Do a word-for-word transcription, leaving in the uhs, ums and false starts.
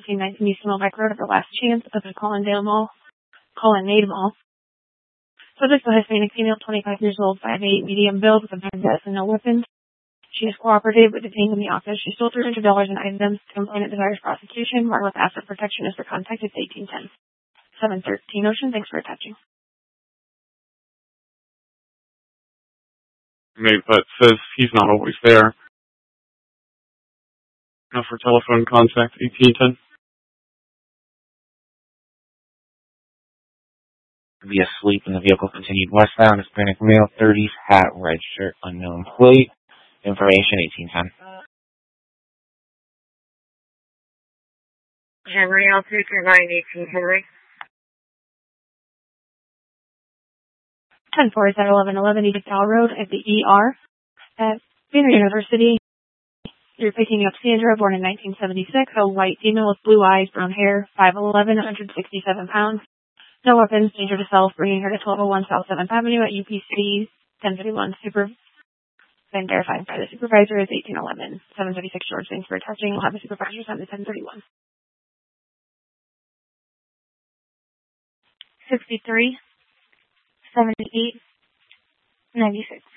fifteen nineteen East Millbike Road at the Last Chance of the Collindale Mall, Colonnade Mall. Subject is a Hispanic female, twenty-five years old, five eight, medium build, with a vendetta and no weapons. She is cooperative but detained in the office. She stole three hundred dollars in items. Complainant desires prosecution. Marked with asset protection is for contact. It's eighteen ten. seven thirteen Ocean. Thanks for attaching. Maybe that says he's not always there. Now for telephone contact, eighteen ten. Via sleep in the vehicle continued westbound. Hispanic male, thirties, hat, red shirt, unknown plate. Information, eighteen ten. Henry, I'll take your nine eighteen, Henry. ten four is at eleven eleven Edith Dow Road at the E R at Banner University. You're picking up Sandra, born in nineteen seventy-six, a white female with blue eyes, brown hair, five eleven, one hundred sixty-seven pounds. No weapons, danger to self, bringing her to twelve oh one South seventh Avenue at U P C ten thirty-one. Super, been verified by the supervisor is eighteen eleven. seven thirty-six George, thanks for attaching. We'll have the supervisor send to ten thirty-one. sixty-three, seventy-eight, ninety-six.